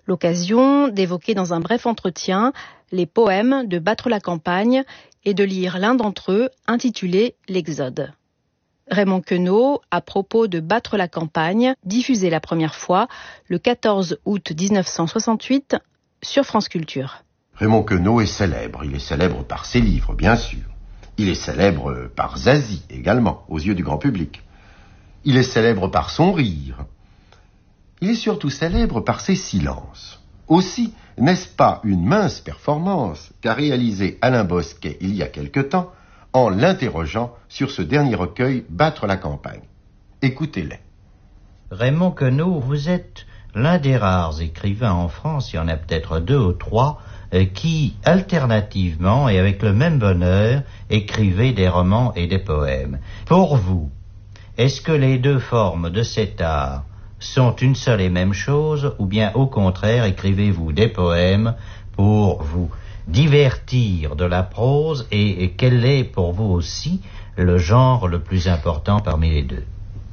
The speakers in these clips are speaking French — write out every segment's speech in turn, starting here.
L'occasion d'évoquer dans un bref entretien les poèmes de Battre la campagne et de lire l'un d'entre eux intitulé L'Exode. Raymond Queneau, à propos de Battre la campagne, diffusé la première fois le 14 août 1968 sur France Culture. Raymond Queneau est célèbre. Il est célèbre par ses livres, bien sûr. Il est célèbre par Zazie, également, aux yeux du grand public. Il est célèbre par son rire. Il est surtout célèbre par ses silences. Aussi, n'est-ce pas une mince performance qu'a réalisé Alain Bosquet il y a quelque temps en l'interrogeant sur ce dernier recueil Battre la campagne. Écoutez-les. Raymond Queneau, vous êtes l'un des rares écrivains en France, il y en a peut-être 2 ou 3, qui, alternativement et avec le même bonheur, écrivaient des romans et des poèmes. Pour vous, est-ce que les deux formes de cet art sont une seule et même chose, ou bien au contraire écrivez-vous des poèmes pour vous divertir de la prose, et quel est pour vous aussi le genre le plus important parmi les deux?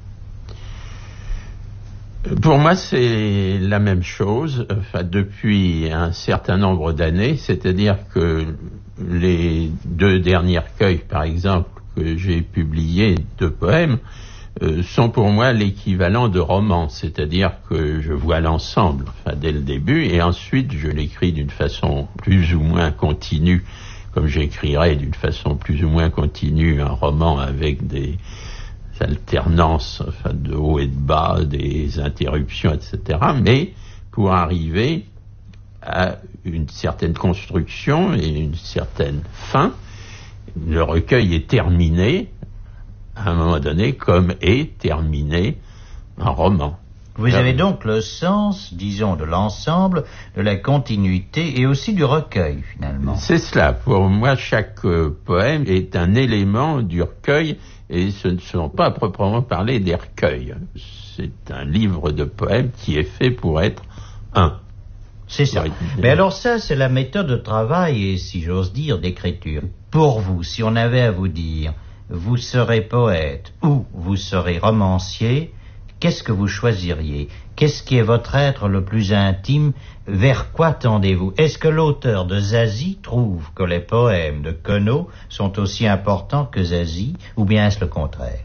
Pour moi, c'est la même chose, depuis un certain nombre d'années, c'est-à-dire que les 2 derniers recueils, par exemple, que j'ai publiés de poèmes, sont pour moi l'équivalent de romans, c'est-à-dire que je vois l'ensemble dès le début, et ensuite je l'écris d'une façon plus ou moins continue, comme j'écrirais d'une façon plus ou moins continue un roman avec des alternances de haut et de bas, des interruptions, etc., mais pour arriver à une certaine construction et une certaine fin. Le recueil est terminé à un moment donné, comme est terminé un roman. Vous avez donc le sens, disons, de l'ensemble, de la continuité et aussi du recueil, finalement. C'est cela. Pour moi, chaque poème est un élément du recueil, et ce ne sont pas à proprement parler des recueils. C'est un livre de poèmes qui est fait pour être un. C'est ça. Mais alors ça, c'est la méthode de travail et, si j'ose dire, d'écriture. Pour vous, si on avait à vous dire, vous serez poète ou vous serez romancier, qu'est-ce que vous choisiriez? Qu'est-ce qui est votre être le plus intime? Vers quoi tendez-vous? Est-ce que l'auteur de Zazie trouve que les poèmes de Queneau sont aussi importants que Zazie, ou bien est-ce le contraire?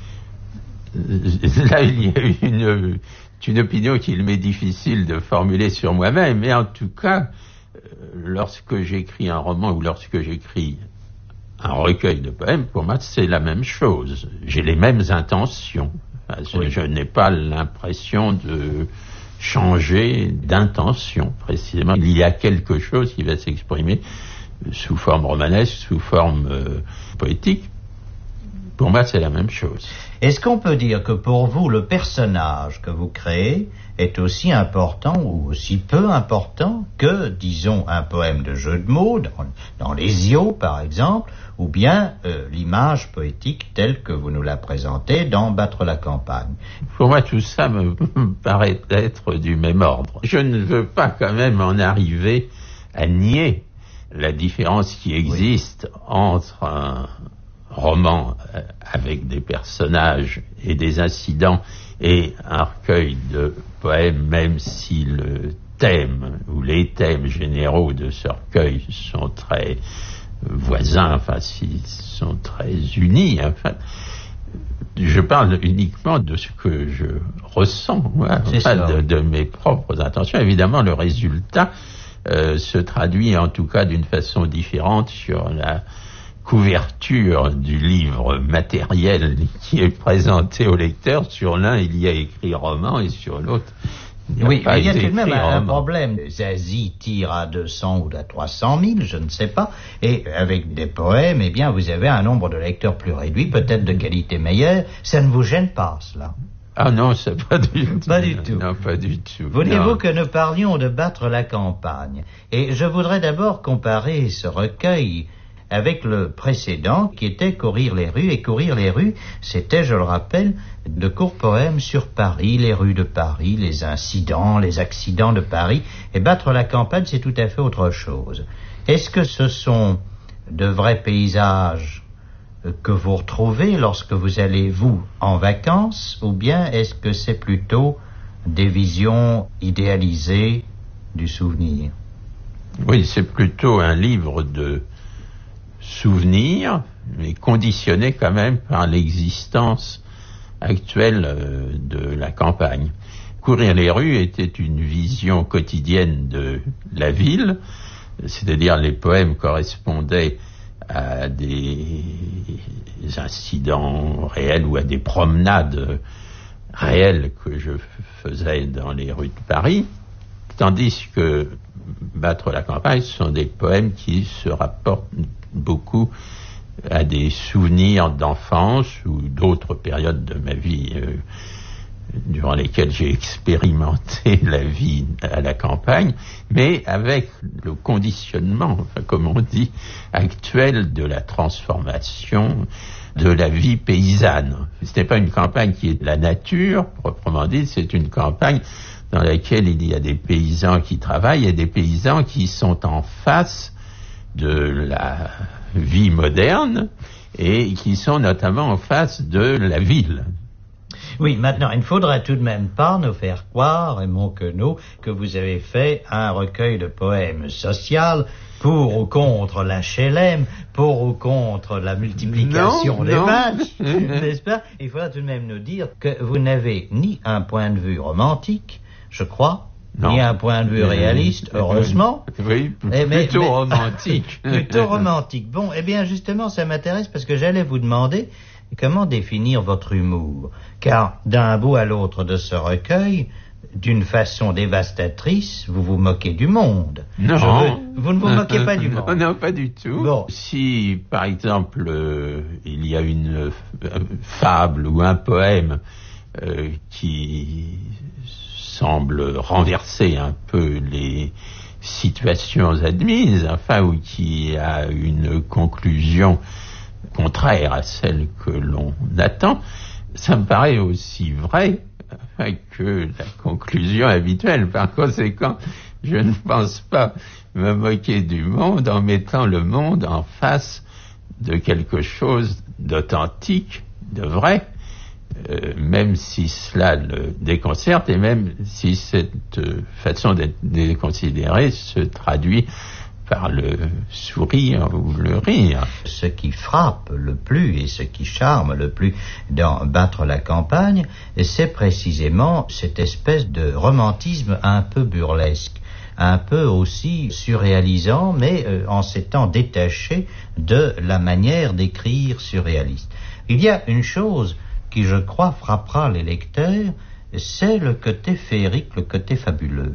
Là, il y a une opinion qu'il m'est difficile de formuler sur moi-même, mais en tout cas, lorsque j'écris un roman ou lorsque j'écris un recueil de poèmes, pour moi, c'est la même chose. J'ai les mêmes intentions. Oui. Je n'ai pas l'impression de changer d'intention, précisément. Il y a quelque chose qui va s'exprimer sous forme romanesque, sous forme poétique. Pour moi, c'est la même chose. Est-ce qu'on peut dire que pour vous, le personnage que vous créez est aussi important ou aussi peu important que, disons, un poème de jeu de mots, dans l'Hésio, par exemple, ou bien l'image poétique telle que vous nous la présentez dans Battre la campagne? Pour moi, tout ça me paraît être du même ordre. Je ne veux pas quand même en arriver à nier la différence qui existe entre un roman avec des personnages et des incidents et un recueil de poèmes, même si le thème ou les thèmes généraux de ce recueil sont très voisins, s'ils sont très unis, je parle uniquement de ce que je ressens, de mes propres intentions. Évidemment, le résultat se traduit en tout cas d'une façon différente sur la couverture du livre matériel qui est présenté au lecteur. Sur l'un, il y a écrit roman et sur l'autre, oui, mais il y a tout de même un problème. Zazie tire à 200 ou à 300 000, je ne sais pas, et avec des poèmes, eh bien, vous avez un nombre de lecteurs plus réduit, peut-être de qualité meilleure. Ça ne vous gêne pas, cela? Ah non, c'est pas du tout. Pas du tout. Non, pas du tout. Voulez-vous que nous parlions de Battre la campagne? Et je voudrais d'abord comparer ce recueil avec le précédent qui était Courir les rues. Et Courir les rues, c'était, je le rappelle, de courts poèmes sur Paris, les rues de Paris, les incidents, les accidents de Paris. Et Battre la campagne, c'est tout à fait autre chose. Est-ce que ce sont de vrais paysages que vous retrouvez lorsque vous allez, vous, en vacances, ou bien est-ce que c'est plutôt des visions idéalisées du souvenir. Oui, c'est plutôt un livre de souvenirs, mais conditionné quand même par l'existence actuelle de la campagne. Courir les rues était une vision quotidienne de la ville, c'est-à-dire les poèmes correspondaient à des incidents réels ou à des promenades réelles que je faisais dans les rues de Paris, tandis que Battre la campagne, ce sont des poèmes qui se rapportent beaucoup à des souvenirs d'enfance ou d'autres périodes de ma vie durant lesquelles j'ai expérimenté la vie à la campagne, mais avec le conditionnement, comme on dit, actuel de la transformation de la vie paysanne. Ce n'est pas une campagne qui est de la nature, proprement dit, c'est une campagne dans laquelle il y a des paysans qui travaillent et des paysans qui sont en face de la vie moderne et qui sont notamment en face de la ville. Oui, maintenant, il ne faudrait tout de même pas nous faire croire, Raymond Queneau, que vous avez fait un recueil de poèmes social pour ou contre l'HLM, pour ou contre la multiplication des matchs, n'est-ce pas? Il faudra tout de même nous dire que vous n'avez ni un point de vue romantique, je crois, non, ni un point de vue réaliste, heureusement. Oui, plutôt romantique. Plutôt romantique. Bon, eh bien, justement, ça m'intéresse parce que j'allais vous demander comment définir votre humour. Car d'un bout à l'autre de ce recueil, d'une façon dévastatrice, vous vous moquez du monde. Non. Vous ne vous moquez pas du monde. Non, pas du tout. Bon. Si, par exemple, il y a une fable ou un poème qui semble renverser un peu les situations admises, enfin, ou qui a une conclusion contraire à celle que l'on attend, ça me paraît aussi vrai que la conclusion habituelle. Par conséquent, je ne pense pas me moquer du monde en mettant le monde en face de quelque chose d'authentique, de vrai, même si cela le déconcerte et même si cette façon d'être déconsidérée se traduit par le sourire ou le rire. Ce qui frappe le plus et ce qui charme le plus dans Battre la campagne, c'est précisément cette espèce de romantisme un peu burlesque, un peu aussi surréalisant, mais en s'étant détaché de la manière d'écrire surréaliste. Il y a une chose qui, je crois, frappera les lecteurs, c'est le côté féerique, le côté fabuleux.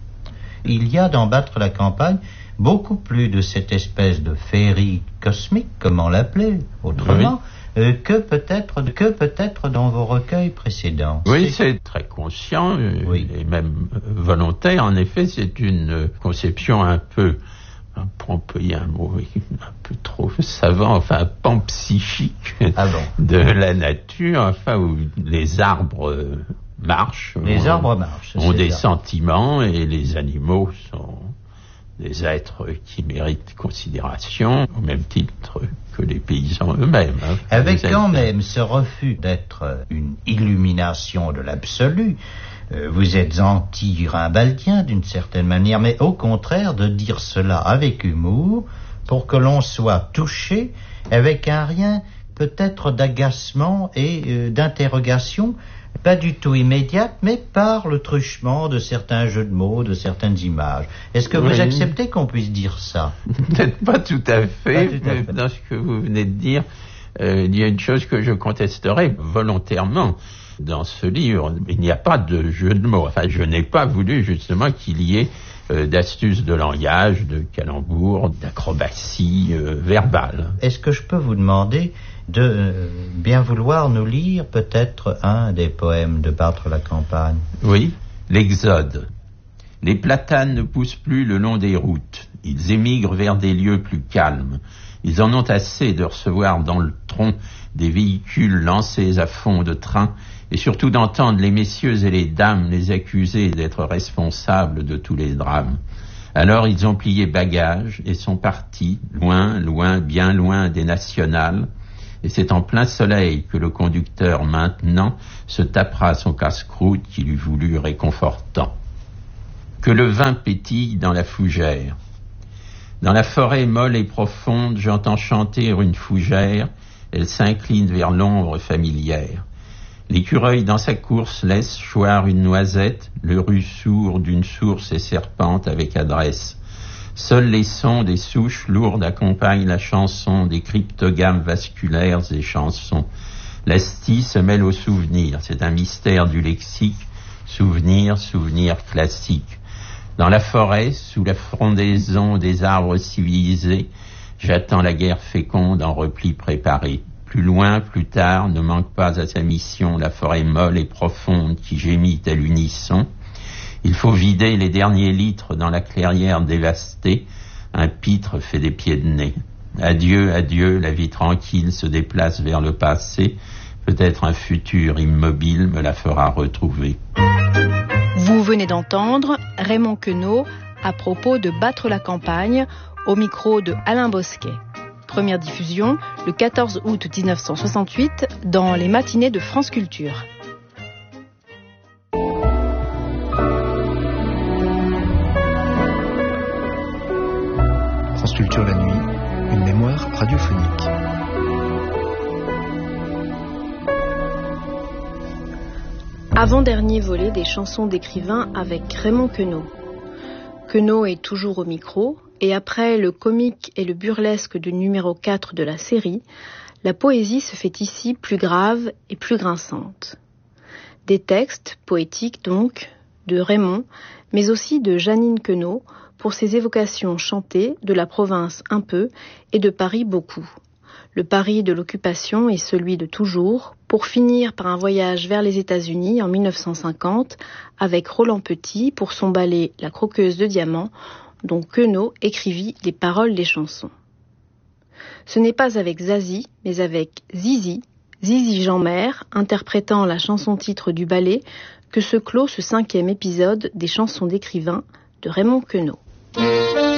Il y a dans Battre la campagne beaucoup plus de cette espèce de féerie cosmique, comment l'appeler autrement, que peut-être dans vos recueils précédents. Oui, c'est très conscient et même volontaire. En effet, c'est une conception un peu, pour employer un mot un peu trop savant, enfin panpsychique de la nature, enfin où les arbres marchent. Les arbres marchent. Ont des sentiments et les animaux sont des êtres qui méritent considération au même titre que les paysans eux-mêmes. Avec quand même ce refus d'être une illumination de l'absolu, vous êtes anti-rimbaldien d'une certaine manière, mais au contraire de dire cela avec humour pour que l'on soit touché avec un rien peut-être d'agacement et d'interrogation, pas du tout immédiate, mais par le truchement de certains jeux de mots, de certaines images. Est-ce que vous acceptez qu'on puisse dire ça? Peut-être pas tout à fait, mais dans ce que vous venez de dire, il y a une chose que je contesterai volontairement dans ce livre. Il n'y a pas de jeu de mots. Enfin, je n'ai pas voulu justement qu'il y ait d'astuces de langage, de calembours, d'acrobatie verbale. Est-ce que je peux vous demander de bien vouloir nous lire peut-être un des poèmes de Battre la campagne? Oui, l'Exode. Les platanes ne poussent plus le long des routes. Ils émigrent vers des lieux plus calmes. Ils en ont assez de recevoir dans le tronc des véhicules lancés à fond de train et surtout d'entendre les messieurs et les dames les accuser d'être responsables de tous les drames. Alors ils ont plié bagages et sont partis, loin, loin, bien loin des nationales. Et c'est en plein soleil que le conducteur, maintenant, se tapera son casse-croûte qu'il eût voulu réconfortant. Que le vin pétille dans la fougère. Dans la forêt molle et profonde, j'entends chanter une fougère, elle s'incline vers l'ombre familière. L'écureuil dans sa course laisse choir une noisette, le rue sourd d'une source et serpente avec adresse. Seuls les sons des souches lourdes accompagnent la chanson des cryptogames vasculaires et chansons. L'astie se mêle au souvenir, c'est un mystère du lexique, souvenir, souvenir classique. Dans la forêt, sous la frondaison des arbres civilisés, j'attends la guerre féconde en repli préparé. Plus loin, plus tard, ne manque pas à sa mission la forêt molle et profonde qui gémit à l'unisson. Il faut vider les derniers litres dans la clairière dévastée. Un pitre fait des pieds de nez. Adieu, adieu, la vie tranquille se déplace vers le passé. Peut-être un futur immobile me la fera retrouver. Vous venez d'entendre Raymond Queneau à propos de Battre la campagne au micro de Alain Bosquet. Première diffusion le 14 août 1968 dans les matinées de France Culture. France Culture la nuit, une mémoire radiophonique. Avant-dernier volet des chansons d'écrivain avec Raymond Queneau. Queneau est toujours au micro, et après le comique et le burlesque du numéro 4 de la série, la poésie se fait ici plus grave et plus grinçante. Des textes, poétiques donc, de Raymond, mais aussi de Jeannine Queneau, pour ses évocations chantées de la province un peu et de Paris beaucoup. Le Paris de l'occupation est celui de toujours, pour finir par un voyage vers les États-Unis en 1950 avec Roland Petit pour son ballet La Croqueuse de Diamants, dont Queneau écrivit les paroles des chansons. Ce n'est pas avec Zazie, mais avec Zizi Jeanmaire, interprétant la chanson-titre du ballet, que se clôt ce 5e épisode des chansons d'écrivain de Raymond Queneau.